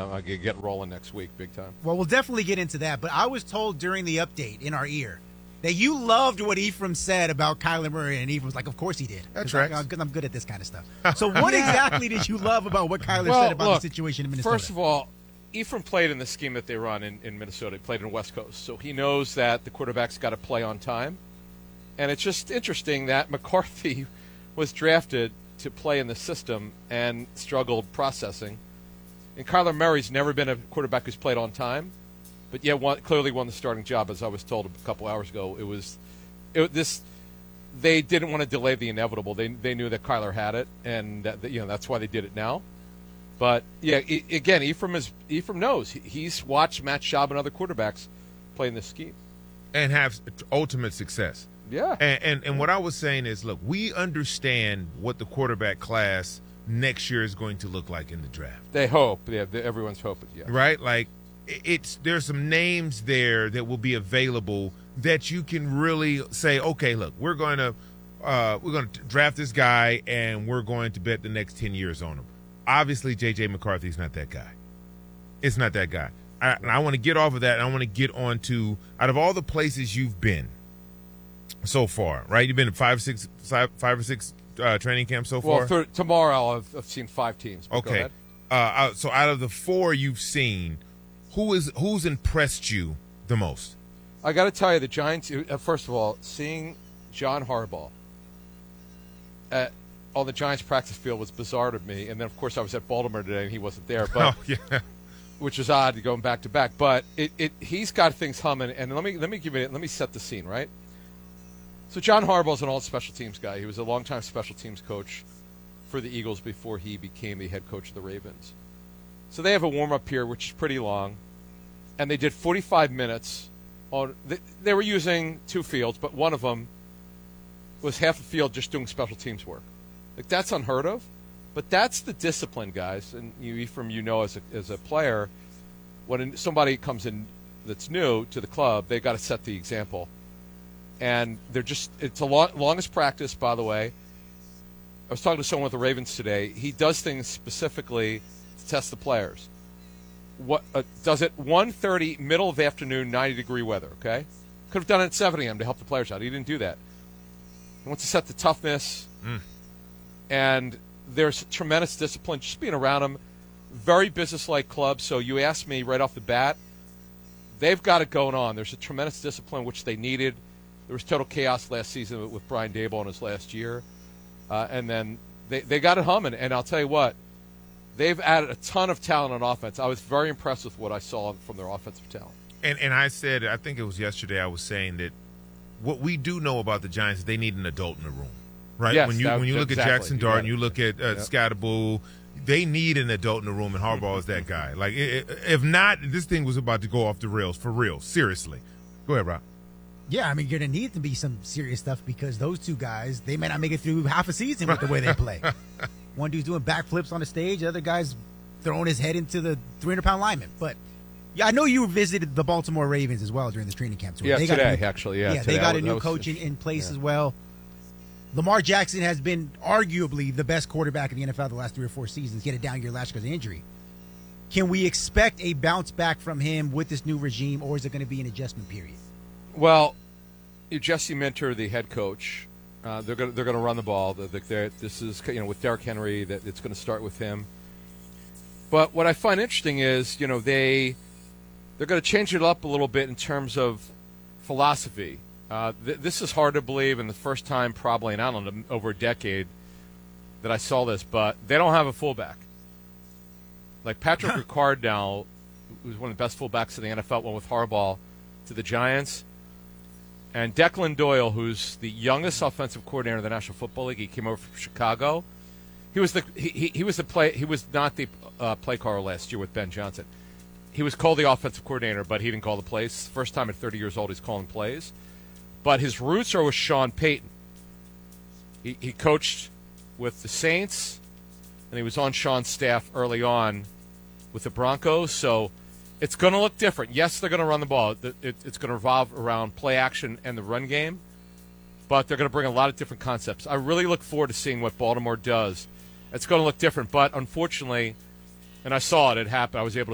I'm going to get rolling next week big time. Well, we'll definitely get into that. But I was told during the update in our ear that you loved what Ephraim said about Kyler Murray, and Ephraim was like, of course he did. That's right. Because I'm good at this kind of stuff. So what exactly did you love about what Kyler said about the situation in Minnesota? First of all, Ephraim played in the scheme that they run in Minnesota. He played in West Coast. So he knows that the quarterback's got to play on time. And it's just interesting that McCarthy was drafted to play in the system and struggled processing. And Kyler Murray's never been a quarterback who's played on time. But clearly won the starting job, as I was told a couple hours ago. They didn't want to delay the inevitable. They knew that Kyler had it, and that's why they did it now. But again, Ephraim knows he's watched Matt Schaub and other quarterbacks play in this scheme and have ultimate success. Yeah, and what I was saying is, look, we understand what the quarterback class next year is going to look like in the draft. They hope. Yeah, everyone's hoping. Yeah, right, like. There's some names there that will be available that you can really say, okay, look, we're going to draft this guy and we're going to bet the next 10 years on him. Obviously, J.J. McCarthy's not that guy. It's not that guy. I want to get off of that, and I want to get on to, out of all the places you've been so far, right? You've been to five or six training camps so far? Well, tomorrow I've seen 5 teams. Okay. So out of the 4 you've seen, who's impressed you the most? I got to tell you, the Giants. First of all, seeing John Harbaugh on the Giants practice field was bizarre to me. And then, of course, I was at Baltimore today and he wasn't there, but which is odd going back to back. But he's got things humming. And let me set the scene, right? So John Harbaugh's an old special teams guy. He was a longtime special teams coach for the Eagles before he became the head coach of the Ravens. So they have a warm-up here, which is pretty long, and they did 45 minutes. They were using 2 fields, but one of them was half a field just doing special teams work. Like, that's unheard of, but that's the discipline, guys. And Ephraim, as a player, when somebody comes in that's new to the club, they got to set the example. And it's the longest practice, by the way. I was talking to someone with the Ravens today. He does things specifically to test the players. Does it 1:30, middle of the afternoon, 90-degree weather, okay? Could have done it at 7 a.m. to help the players out. He didn't do that. He wants to set the toughness, and there's tremendous discipline just being around him. Very business-like club, so you asked me right off the bat, they've got it going on. There's a tremendous discipline, which they needed. There was total chaos last season with Brian Daboll in his last year. And then they got it humming, and I'll tell you what, they've added a ton of talent on offense. I was very impressed with what I saw from their offensive talent. And I said, I think it was yesterday, I was saying that what we do know about the Giants is they need an adult in the room, right? Yes, when you look at Jackson Dart, you look at Scatterbull, they need an adult in the room, and Harbaugh is that guy. Like, if not, this thing was about to go off the rails, for real, seriously. Go ahead, Rob. Yeah, I mean, you're going to need to be some serious stuff because those 2 guys, they may not make it through half a season with the way they play. One dude's doing backflips on the stage, the other guy's throwing his head into the 300-pound lineman. But yeah, I know you visited the Baltimore Ravens as well during this training camp. So they got a new coach in place as well. Lamar Jackson has been arguably the best quarterback in the NFL the last 3 or 4 seasons. He had a down year last year because of injury. Can we expect a bounce back from him with this new regime, or is it going to be an adjustment period? Well, Jesse Minter, the head coach, they're going to run the ball. This is with Derrick Henry, that it's going to start with him. But what I find interesting is they're going to change it up a little bit in terms of philosophy. This is hard to believe, and the first time probably in over a decade that I saw this. But they don't have a fullback. Like Patrick Ricard now, who's one of the best fullbacks in the NFL, went with Harbaugh to the Giants. And Declan Doyle, who's the youngest offensive coordinator in the National Football League, he came over from Chicago. He was not the play caller last year with Ben Johnson. He was called the offensive coordinator, but he didn't call the plays. First time at 30 years old, he's calling plays. But his roots are with Sean Payton. He coached with the Saints, and he was on Sean's staff early on with the Broncos. So it's going to look different. Yes, they're going to run the ball. It's going to revolve around play action and the run game, but they're going to bring a lot of different concepts. I really look forward to seeing what Baltimore does. It's going to look different, but unfortunately, and I saw it happen, I was able to